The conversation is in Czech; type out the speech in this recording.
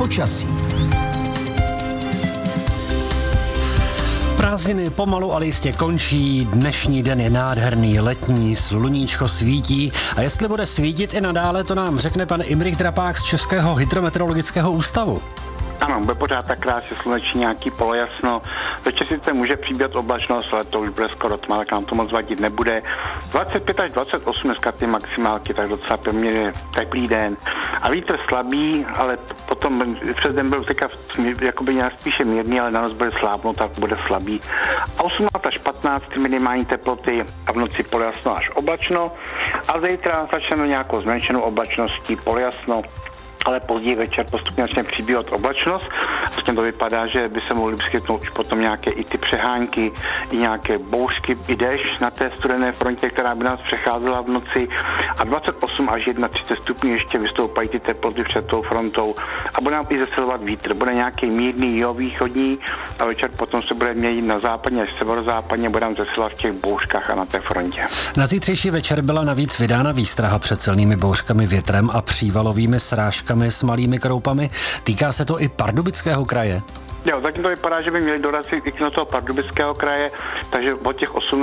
Počasí. Prázdniny pomalu ale jistě končí, dnešní den je nádherný, letní, sluníčko svítí a jestli bude svítit i nadále, to nám řekne pan Imrich Drapák z Českého hydrometeorologického ústavu. Ano, bude pořád tak krásně sluneční, nějaký polojasno. Večer sice může přibývat oblačnost, ale to už bude skoro tma, tak nám to moc vadit nebude. 25 až 28 dneska ty maximálky, tak docela poměrně teplý den. A vítr slabý, ale potom přes den byl teďka jakoby nějak spíše mírný, ale na noc bude slábnout, tak bude slabý. A 18 až 15 minimální teploty a v noci polojasno až oblačno. A zítra začneme nějakou zmenšenou oblačností, polojasno, ale později večer postupně začne přibývat oblačnost. Vlastně to vypadá, že by se mohly vyskytnout už potom nějaké i ty přehánky, i nějaké bouřky, i déšť na té studené frontě, která by nás přecházela v noci. A 28 až 31 stupňů ještě vystoupají ty teploty před tou frontou. A bude nám i zesilovat vítr. Bude nějaký mírný jihovýchodní a večer potom se bude měnit na západně až severozápadně, bude nám zesilovat v těch bouřkách a na té frontě. Na zítřejší večer byla navíc vydána výstraha před silnými bouřkami, větrem a přívalovými srážkami s malými kroupami. Týká se to i Pardubického kraje? Jo, zatím to vypadá, že by měli dorazit i do toho Pardubického kraje, takže od těch 18